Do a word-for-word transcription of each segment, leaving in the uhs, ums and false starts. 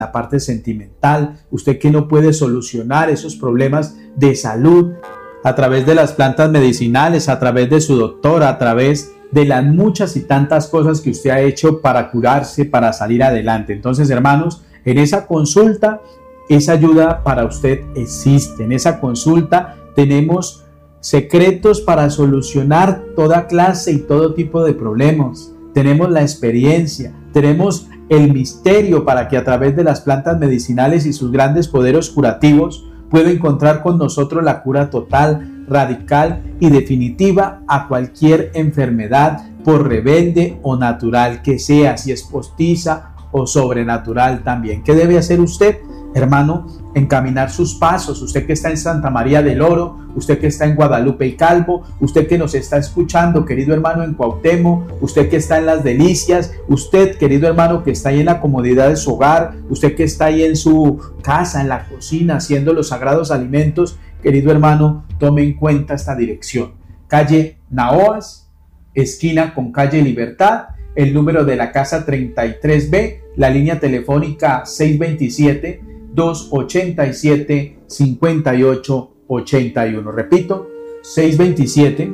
la parte sentimental, usted que no puede solucionar esos problemas de salud a través de las plantas medicinales, a través de su doctor, a través de las muchas y tantas cosas que usted ha hecho para curarse, para salir adelante. Entonces, hermanos, en esa consulta, esa ayuda para usted existe. En esa consulta tenemos secretos para solucionar toda clase y todo tipo de problemas. Tenemos la experiencia, tenemos el misterio para que a través de las plantas medicinales y sus grandes poderes curativos pueda encontrar con nosotros la cura total, radical y definitiva a cualquier enfermedad, por rebelde o natural que sea, si es postiza o sobrenatural también. ¿Qué debe hacer usted, hermano? Encaminar sus pasos. Usted que está en Santa María del Oro, usted que está en Guadalupe y Calvo, usted que nos está escuchando, querido hermano, en Cuauhtémoc, usted que está en Las Delicias, usted, querido hermano, que está ahí en la comodidad de su hogar, usted que está ahí en su casa, en la cocina, haciendo los sagrados alimentos, querido hermano, tome en cuenta esta dirección. Calle Naoas, esquina con calle Libertad, el número de la casa treinta y tres B, la línea telefónica seis veintisiete, dos ochenta y siete, cincuenta y ocho ochenta y uno. Repito, seis veintisiete,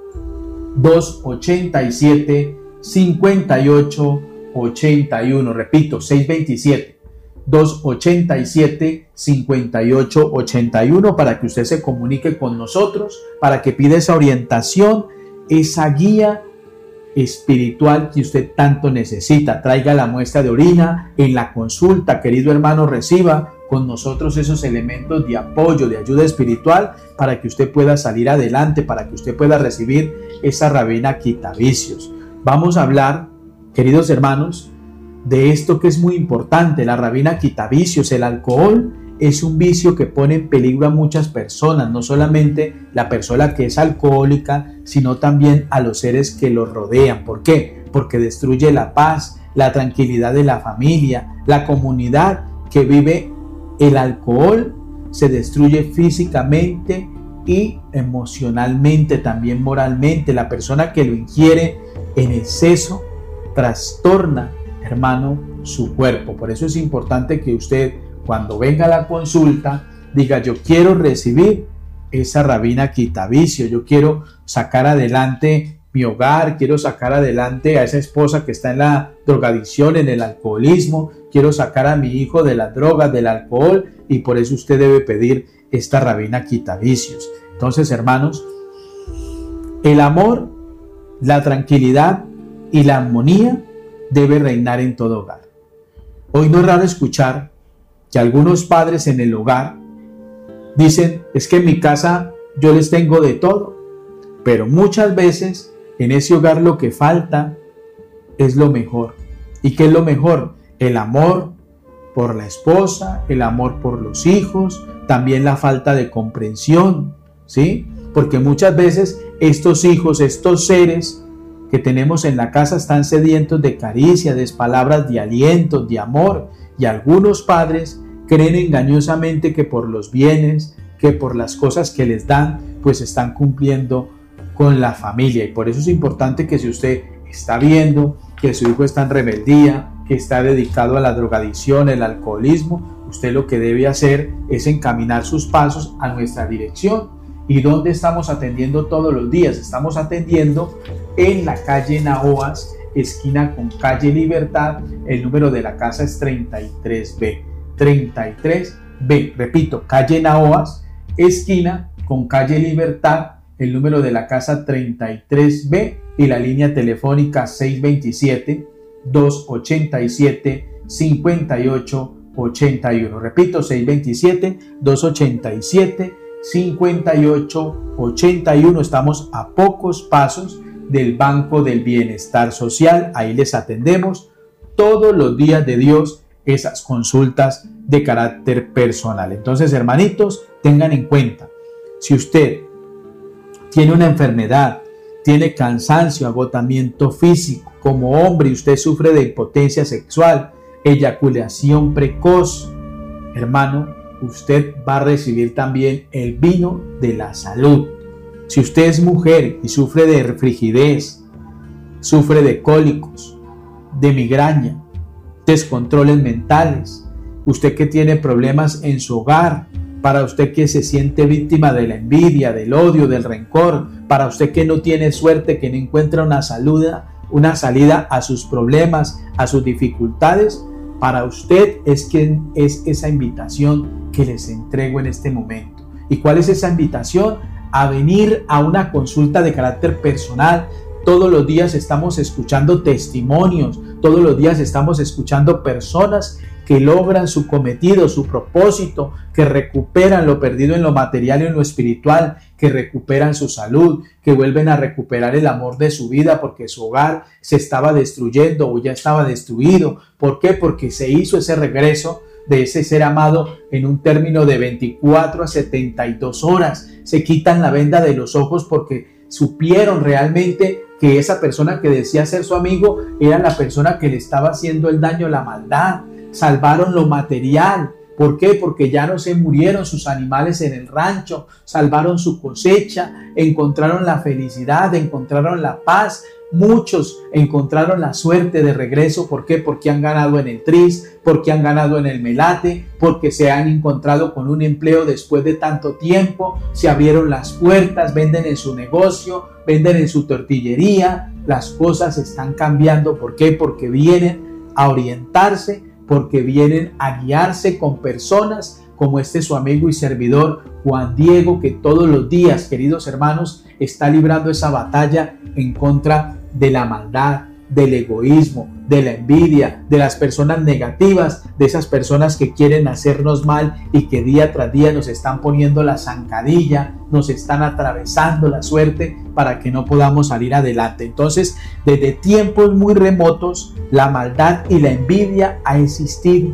dos ochenta y siete, cincuenta y ocho ochenta y uno. Repito, seis veintisiete, dos ochenta y siete, cincuenta y ocho ochenta y uno para que usted se comunique con nosotros, para que pida esa orientación, esa guía espiritual que usted tanto necesita. Traiga la muestra de orina en la consulta, querido hermano, reciba con nosotros esos elementos de apoyo, de ayuda espiritual para que usted pueda salir adelante, para que usted pueda recibir esa rabina quitavicios. Vamos a hablar, queridos hermanos, de esto que es muy importante, la rabina quitavicios. El alcohol es un vicio que pone en peligro a muchas personas, no solamente la persona que es alcohólica, sino también a los seres que los rodean. ¿Por qué? Porque destruye la paz, la tranquilidad de la familia, la comunidad que vive el alcohol se destruye físicamente y emocionalmente, también moralmente. La persona que lo ingiere en exceso trastorna, hermano, su cuerpo. Por eso es importante que usted, cuando venga a la consulta, diga: yo quiero recibir esa rabina quitavicio, yo quiero sacar adelante mi hogar, quiero sacar adelante a esa esposa que está en la drogadicción, en el alcoholismo, quiero sacar a mi hijo de las drogas, del alcohol, y por eso usted debe pedir esta rabina quitavicios. Entonces, hermanos, el amor, la tranquilidad y la armonía debe reinar en todo hogar. Hoy no es raro escuchar que algunos padres en el hogar dicen: es que en mi casa yo les tengo de todo, pero muchas veces en ese hogar lo que falta es lo mejor. ¿Y qué es lo mejor? El amor por la esposa, el amor por los hijos, también la falta de comprensión, ¿sí? Porque muchas veces estos hijos, estos seres que tenemos en la casa están sedientos de caricia, de palabras de aliento, de amor, y algunos padres creen engañosamente que por los bienes, que por las cosas que les dan, pues están cumpliendo con la familia. Y por eso es importante que si usted está viendo que su hijo está en rebeldía, que está dedicado a la drogadicción, el alcoholismo, usted lo que debe hacer es encaminar sus pasos a nuestra dirección. ¿Y dónde estamos atendiendo todos los días? Estamos atendiendo en la calle Naoas, esquina con calle Libertad. El número de la casa es treinta y tres B. treinta y tres B. Repito, calle Naoas, esquina con calle Libertad. El número de la casa treinta y tres B y la línea telefónica seis veintisiete, dos ochenta y siete, cincuenta y ocho ochenta y uno. Repito, seis veintisiete, dos ochenta y siete, cincuenta y ocho ochenta y uno. Estamos a pocos pasos del Banco del Bienestar Social. Ahí les atendemos todos los días de Dios esas consultas de carácter personal. Entonces, hermanitos, tengan en cuenta, si usted tiene una enfermedad, tiene cansancio, agotamiento físico, como hombre y usted sufre de impotencia sexual, eyaculación precoz, hermano, usted va a recibir también el vino de la salud. Si usted es mujer y sufre de frigidez, sufre de cólicos, de migraña, descontroles mentales, usted que tiene problemas en su hogar, para usted que se siente víctima de la envidia, del odio, del rencor, para usted que no tiene suerte, que no encuentra una salida, una salida a sus problemas, a sus dificultades, para usted es que es esa invitación que les entrego en este momento. ¿Y cuál es esa invitación? A venir a una consulta de carácter personal. Todos los días estamos escuchando testimonios, todos los días estamos escuchando personas que logran su cometido, su propósito, que recuperan lo perdido en lo material y en lo espiritual, que recuperan su salud, que vuelven a recuperar el amor de su vida porque su hogar se estaba destruyendo o ya estaba destruido. ¿Por qué? Porque se hizo ese regreso de ese ser amado en un término de veinticuatro a setenta y dos horas. Se quitan la venda de los ojos porque supieron realmente que esa persona que decía ser su amigo era la persona que le estaba haciendo el daño, la maldad. Salvaron lo material. ¿Por qué? Porque ya no se murieron sus animales en el rancho, salvaron su cosecha, encontraron la felicidad, encontraron la paz. Muchos encontraron la suerte de regreso. ¿Por qué? Porque han ganado en el tris, porque han ganado en el melate, porque se han encontrado con un empleo después de tanto tiempo, se abrieron las puertas, venden en su negocio, venden en su tortillería. Las cosas están cambiando. ¿Por qué? Porque vienen a orientarse, porque vienen a guiarse con personas como este su amigo y servidor Juan Diego, que todos los días, queridos hermanos, está librando esa batalla en contra de la maldad, del egoísmo, de la envidia, de las personas negativas, de esas personas que quieren hacernos mal y que día tras día nos están poniendo la zancadilla, nos están atravesando la suerte para que no podamos salir adelante. Entonces, desde tiempos muy remotos, la maldad y la envidia ha existido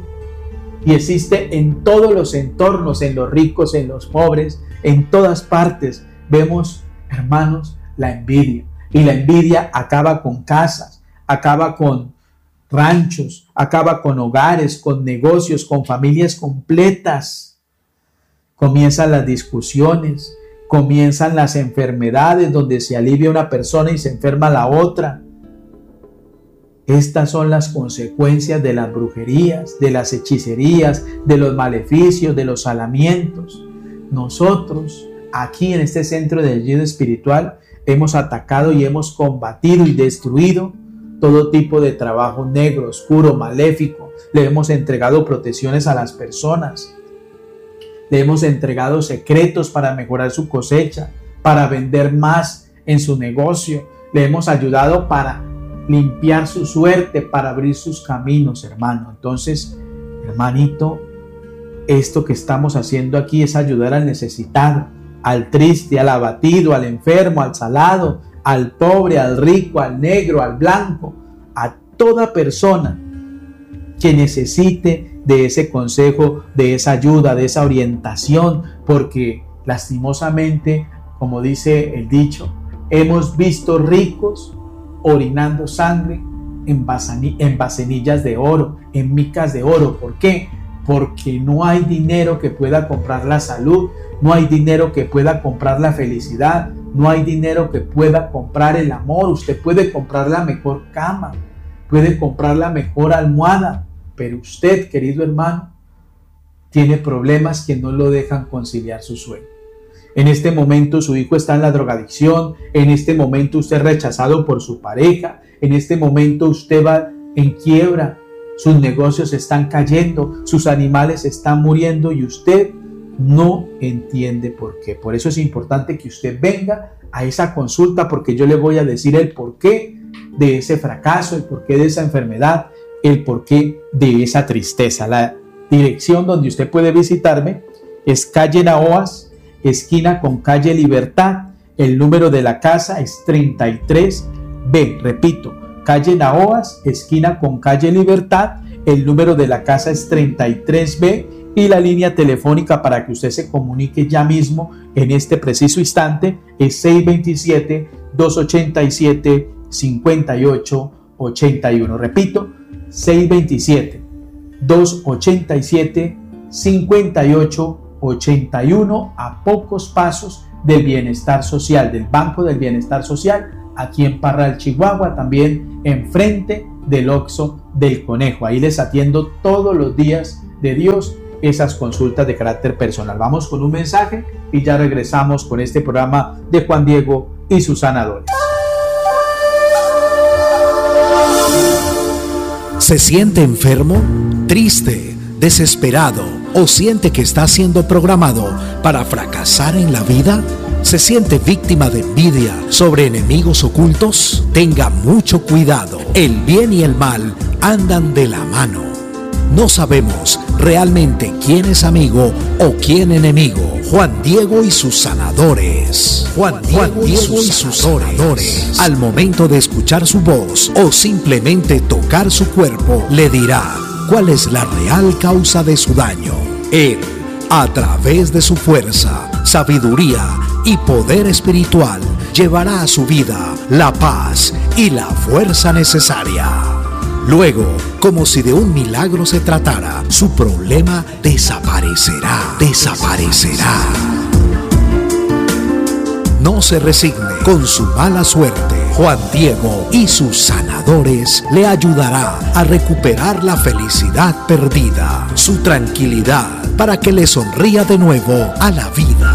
y existe en todos los entornos, en los ricos, en los pobres, en todas partes. Vemos, hermanos, la envidia, y la envidia acaba con casas, acaba con ranchos, acaba con hogares, con negocios, con familias completas. Comienzan las discusiones, comienzan las enfermedades donde se alivia una persona y se enferma la otra. Estas son las consecuencias de las brujerías, de las hechicerías, de los maleficios, de los salamientos. Nosotros, aquí en este centro de ayuda espiritual, hemos atacado y hemos combatido y destruido todo tipo de trabajo negro, oscuro, maléfico. Le hemos entregado protecciones a las personas. Le hemos entregado secretos para mejorar su cosecha, para vender más en su negocio. Le hemos ayudado para limpiar su suerte, para abrir sus caminos, hermano. Entonces, hermanito, esto que estamos haciendo aquí es ayudar al necesitado, al triste, al abatido, al enfermo, al salado, al pobre, al rico, al negro, al blanco, a toda persona que necesite de ese consejo, de esa ayuda, de esa orientación, porque lastimosamente, como dice el dicho, hemos visto ricos orinando sangre en, basani- en bacenillas de oro, en micas de oro. ¿Por qué? Porque no hay dinero que pueda comprar la salud, no hay dinero que pueda comprar la felicidad, no hay dinero que pueda comprar el amor. Usted puede comprar la mejor cama, puede comprar la mejor almohada, pero usted, querido hermano, tiene problemas que no lo dejan conciliar su sueño. En este momento su hijo está en la drogadicción, en este momento usted es rechazado por su pareja, en este momento usted va en quiebra, sus negocios están cayendo, sus animales están muriendo y usted no entiende por qué. Por eso es importante que usted venga a esa consulta, porque yo le voy a decir el porqué de ese fracaso, el porqué de esa enfermedad, el porqué de esa tristeza. La dirección donde usted puede visitarme es calle Naoas, esquina con calle Libertad. El número de la casa es treinta y tres B, repito, calle Naoas, esquina con calle Libertad. El número de la casa es treinta y tres B y la línea telefónica para que usted se comunique ya mismo en este preciso instante es seis dos siete, dos ocho siete, cinco ocho ocho uno. Repito, seis dos siete, dos ocho siete, cinco ocho ocho uno, a pocos pasos del Bienestar Social, del Banco del Bienestar Social, aquí en Parral, Chihuahua, también enfrente del Oxxo del Conejo. Ahí les atiendo todos los días de Dios esas consultas de carácter personal. Vamos con un mensaje y ya regresamos con este programa de Juan Diego y sus sanadores. ¿Se siente enfermo, triste, desesperado o siente que está siendo programado para fracasar en la vida? ¿Se siente víctima de envidia sobre enemigos ocultos? Tenga mucho cuidado. El bien y el mal andan de la mano. No sabemos realmente quién es amigo o quién enemigo. Juan Diego y sus sanadores. Juan Diego, Juan Diego y, sus y sus sanadores. Al momento de escuchar su voz o simplemente tocar su cuerpo, le dirá cuál es la real causa de su daño. Él, a través de su fuerza, sabiduría y poder espiritual, llevará a su vida la paz y la fuerza necesaria. Luego, como si de un milagro se tratara, su problema desaparecerá, desaparecerá. No se resigne con su mala suerte. Juan Diego y sus sanadores le ayudará a recuperar la felicidad perdida, su tranquilidad, para que le sonría de nuevo a la vida.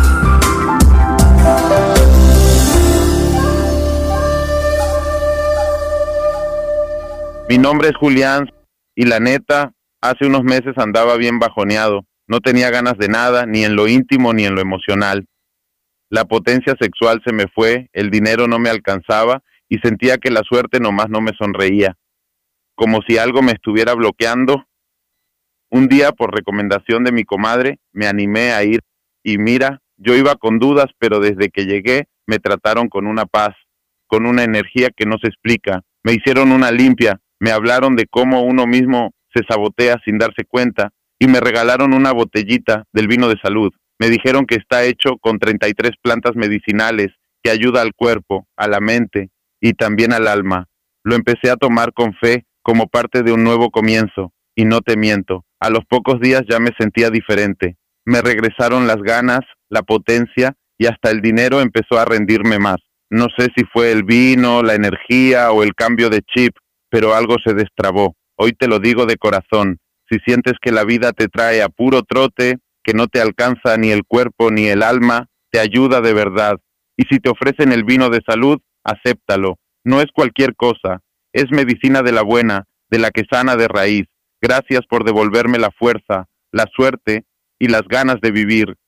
Mi nombre es Julián y la neta, hace unos meses andaba bien bajoneado. No tenía ganas de nada, ni en lo íntimo ni en lo emocional. La potencia sexual se me fue, el dinero no me alcanzaba y sentía que la suerte nomás no me sonreía. Como si algo me estuviera bloqueando. Un día, por recomendación de mi comadre, me animé a ir y mira, yo iba con dudas, pero desde que llegué me trataron con una paz, con una energía que no se explica. Me hicieron una limpia. Me hablaron de cómo uno mismo se sabotea sin darse cuenta y me regalaron una botellita del vino de salud. Me dijeron que está hecho con treinta y tres plantas medicinales que ayuda al cuerpo, a la mente y también al alma. Lo empecé a tomar con fe como parte de un nuevo comienzo y no te miento, a los pocos días ya me sentía diferente. Me regresaron las ganas, la potencia y hasta el dinero empezó a rendirme más. No sé si fue el vino, la energía o el cambio de chip, pero algo se destrabó. Hoy te lo digo de corazón, si sientes que la vida te trae a puro trote, que no te alcanza ni el cuerpo ni el alma, te ayuda de verdad. Y si te ofrecen el vino de salud, acéptalo. No es cualquier cosa, es medicina de la buena, de la que sana de raíz. Gracias por devolverme la fuerza, la suerte y las ganas de vivir.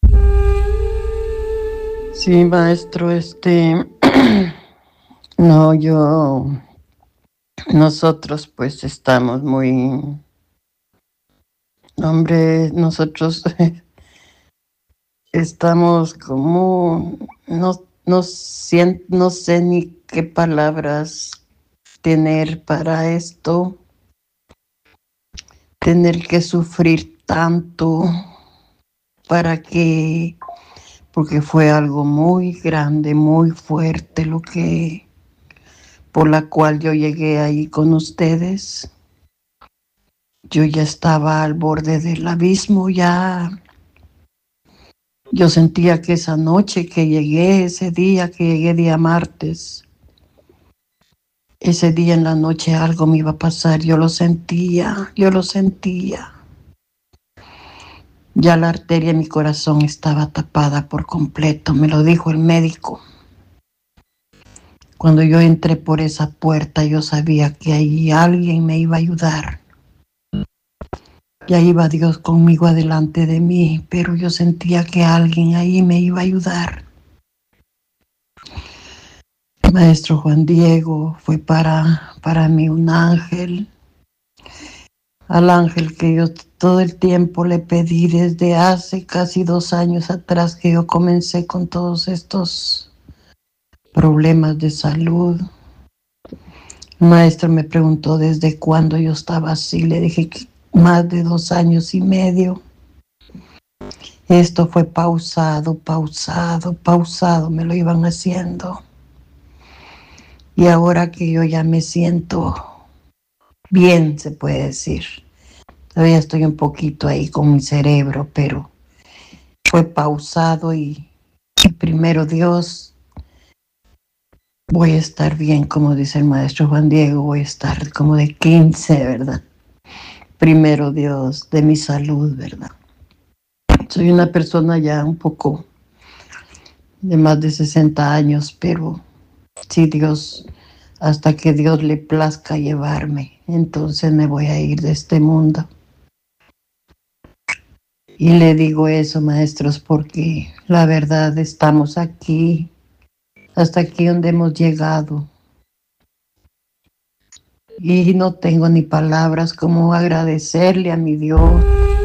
Sí, maestro, este... no, yo... Nosotros pues estamos muy... Hombre, nosotros estamos como... No, no, sien- no sé ni qué palabras tener para esto. Tener que sufrir tanto para que... Porque fue algo muy grande, muy fuerte lo que... por la cual yo llegué ahí con ustedes. Yo ya estaba al borde del abismo, ya. Yo sentía que esa noche que llegué, ese día que llegué día martes, ese día en la noche algo me iba a pasar. Yo lo sentía, yo lo sentía. Ya la arteria en mi corazón estaba tapada por completo, me lo dijo el médico. Cuando yo entré por esa puerta, yo sabía que ahí alguien me iba a ayudar. Ya iba Dios conmigo adelante de mí, pero yo sentía que alguien ahí me iba a ayudar. El maestro Juan Diego fue para, para mí un ángel. Al ángel que yo todo el tiempo le pedí desde hace casi dos años atrás que yo comencé con todos estos problemas de salud. El maestro me preguntó desde cuándo yo estaba así. Le dije que más de dos años y medio. Esto fue pausado, pausado, pausado, me lo iban haciendo. Y ahora que yo ya me siento bien, se puede decir. Todavía estoy un poquito ahí con mi cerebro, pero fue pausado y, y primero Dios... Voy a estar bien, como dice el maestro Juan Diego, voy a estar como de quince, ¿verdad? primero Dios de mi salud, ¿verdad? Soy una persona ya un poco de más de sesenta años, pero si Dios, hasta que Dios le plazca llevarme, entonces me voy a ir de este mundo. Y le digo eso, maestros, porque la verdad estamos aquí, hasta aquí donde hemos llegado. Y no tengo ni palabras como agradecerle a mi Dios.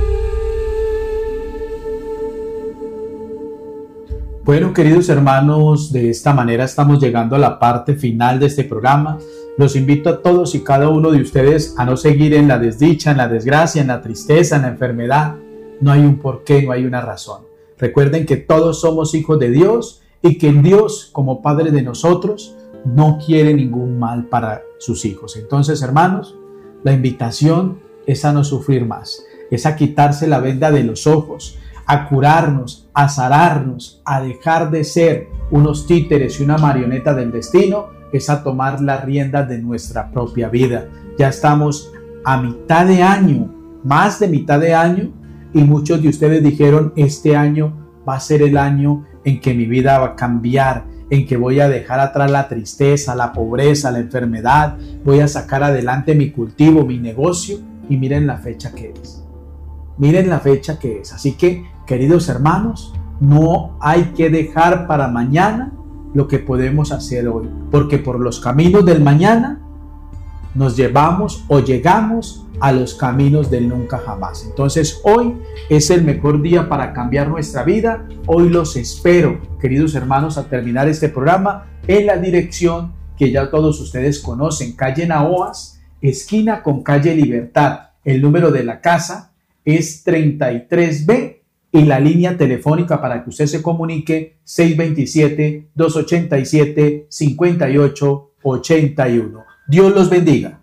Bueno, queridos hermanos, de esta manera estamos llegando a la parte final de este programa. Los invito a todos y cada uno de ustedes a no seguir en la desdicha, en la desgracia, en la tristeza, en la enfermedad. No hay un porqué, no hay una razón. Recuerden que todos somos hijos de Dios y que Dios, como Padre de nosotros, no quiere ningún mal para sus hijos. Entonces, hermanos, la invitación es a no sufrir más, es a quitarse la venda de los ojos, a curarnos, a sanarnos, a dejar de ser unos títeres y una marioneta del destino, es a tomar las riendas de nuestra propia vida. Ya estamos a mitad de año, más de mitad de año, y muchos de ustedes dijeron, este año va a ser el año en que mi vida va a cambiar, en que voy a dejar atrás la tristeza, la pobreza, la enfermedad, voy a sacar adelante mi cultivo, mi negocio, y miren la fecha que es. Miren la fecha que es. Así que, queridos hermanos, no hay que dejar para mañana lo que podemos hacer hoy, porque por los caminos del mañana nos llevamos o llegamos a los caminos del nunca jamás. Entonces hoy es el mejor día para cambiar nuestra vida. Hoy los espero, queridos hermanos, a terminar este programa en la dirección que ya todos ustedes conocen, calle Naoas, esquina con calle Libertad. El número de la casa es treinta y tres B y la línea telefónica para que usted se comunique seis dos siete, dos ocho siete, cinco ocho ocho uno. Dios los bendiga.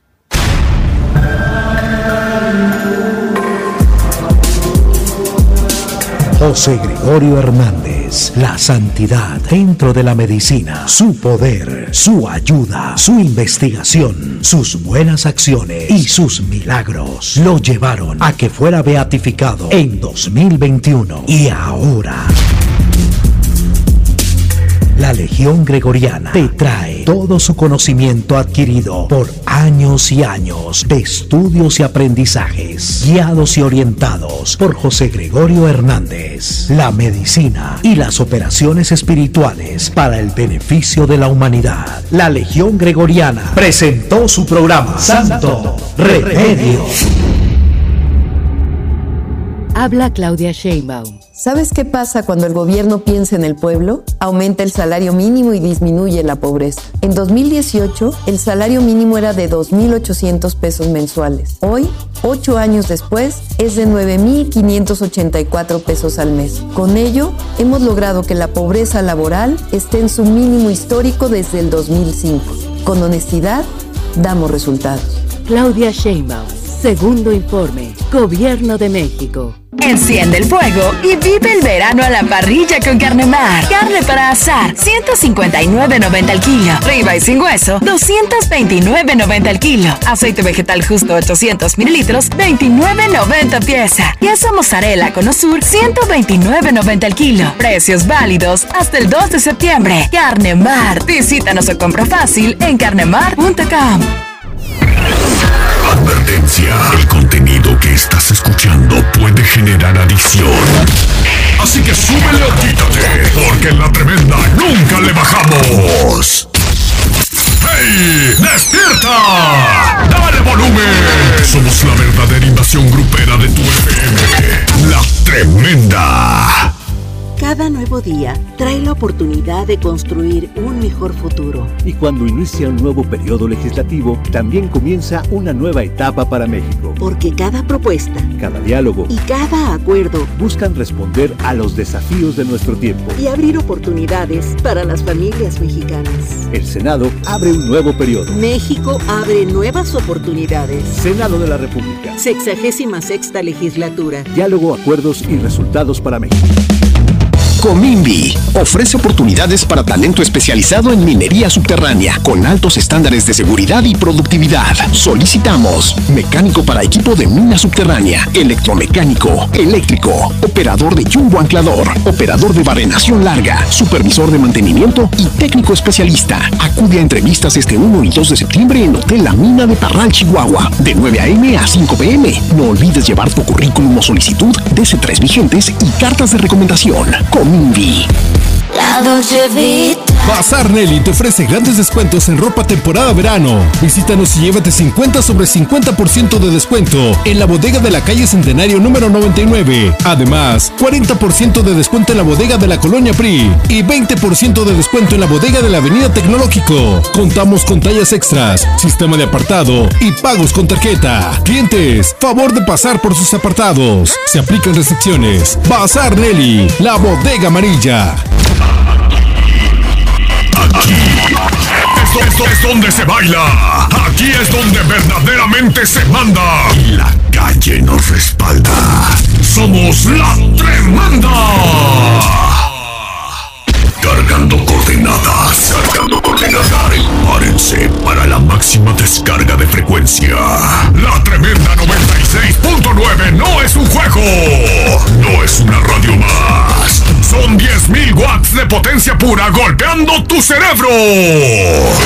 José Gregorio Hernández, la santidad dentro de la medicina, su poder, su ayuda, su investigación, sus buenas acciones y sus milagros lo llevaron a que fuera beatificado en dos mil veintiuno. Y ahora la Legión Gregoriana te trae todo su conocimiento adquirido por años y años de estudios y aprendizajes, guiados y orientados por José Gregorio Hernández. La medicina y las operaciones espirituales para el beneficio de la humanidad. La Legión Gregoriana presentó su programa Santo Remedio. Habla Claudia Sheinbaum. ¿Sabes qué pasa cuando el gobierno piensa en el pueblo? Aumenta el salario mínimo y disminuye la pobreza. En dos mil dieciocho, el salario mínimo era de dos mil ochocientos pesos mensuales. Hoy, ocho años después, es de nueve mil quinientos ochenta y cuatro pesos al mes. Con ello, hemos logrado que la pobreza laboral esté en su mínimo histórico desde el dos mil cinco. Con honestidad, damos resultados. Claudia Sheinbaum. Segundo informe. Gobierno de México. Enciende el fuego y vive el verano a la parrilla con Carnemar. Carne para asar, ciento cincuenta y nueve noventa el kilo. Ribeye sin hueso, doscientos veintinueve noventa el kilo. Aceite vegetal justo ochocientos mililitros, veintinueve noventa pieza. Queso mozzarella con Osur, ciento veintinueve noventa el kilo. Precios válidos hasta el dos de septiembre. Carnemar. Visítanos o compra fácil en carnemar punto com. Advertencia, el contenido que estás escuchando puede generar adicción. Así que súbele o quítate, porque en La Tremenda nunca le bajamos. ¡Hey! ¡Despierta! ¡Dale volumen! Somos la verdadera invasión grupera de tu F M. La Tremenda. Cada nuevo día trae la oportunidad de construir un mejor futuro. Y cuando inicia un nuevo periodo legislativo, también comienza una nueva etapa para México. Porque cada propuesta, cada diálogo y cada acuerdo buscan responder a los desafíos de nuestro tiempo y abrir oportunidades para las familias mexicanas. El Senado abre un nuevo periodo. México abre nuevas oportunidades. Senado de la República. Sexagésima sexta legislatura. Diálogo, acuerdos y resultados para México. Cominvi ofrece oportunidades para talento especializado en minería subterránea con altos estándares de seguridad y productividad. Solicitamos mecánico para equipo de mina subterránea, electromecánico, eléctrico, operador de jumbo anclador, operador de barrenación larga, supervisor de mantenimiento y técnico especialista. Acude a entrevistas este uno y dos de septiembre en Hotel La Mina de Parral, Chihuahua, de nueve a eme a cinco pe eme. No olvides llevar tu currículum o solicitud de C tres vigentes y cartas de recomendación. Cominvi. La Dolce Vita. Bazar Nelly te ofrece grandes descuentos en ropa temporada verano. Visítanos y llévate cincuenta sobre cincuenta por ciento de descuento en la bodega de la calle Centenario número noventa y nueve. Además, cuarenta por ciento de descuento en la bodega de la Colonia P R I y veinte por ciento de descuento en la bodega de la Avenida Tecnológico. Contamos con tallas extras, sistema de apartado y pagos con tarjeta. Clientes, favor de pasar por sus apartados. Se aplican restricciones. Bazar Nelly, la bodega amarilla. Aquí esto, esto es donde se baila. Aquí es donde verdaderamente se manda. Y la calle nos respalda. Somos la Tremenda. Cargando coordenadas. Cargando coordenadas. Prepárense para la máxima descarga de frecuencia. La Tremenda noventa y seis punto nueve no es un juego. No es una radio más. Son diez mil watts de potencia pura golpeando tu cerebro.